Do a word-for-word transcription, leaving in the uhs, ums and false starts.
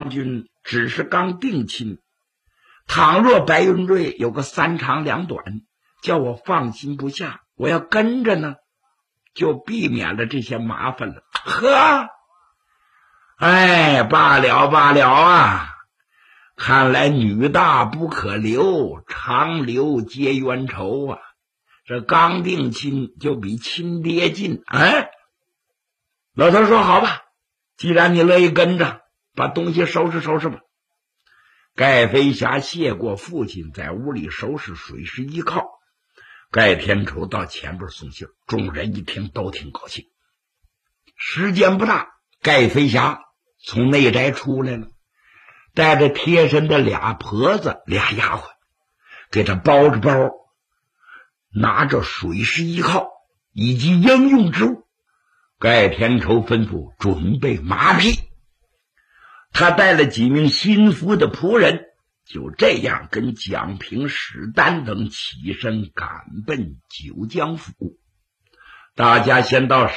将军只是刚定亲，倘若白云瑞有个三长两短，叫我放心不下，我要跟着呢，就避免了这些麻烦了。呵，哎，罢了罢了啊！看来女大不可留，长留皆冤仇啊！这刚定亲就比亲爹近。哎，老头说好吧，既然你乐意跟着，把东西收拾收拾吧。盖飞侠谢过父亲，在屋里收拾水师依靠。盖天仇到前边送信，众人一听都挺高兴。时间不大，盖飞侠从内宅出来了，带着贴身的俩婆子俩丫鬟，给他包着包，拿着水师依靠以及应用之物。盖天仇吩咐准备马匹，他带了几名心腹的仆人，就这样跟蒋平、史丹等起身赶奔九江府。大家先到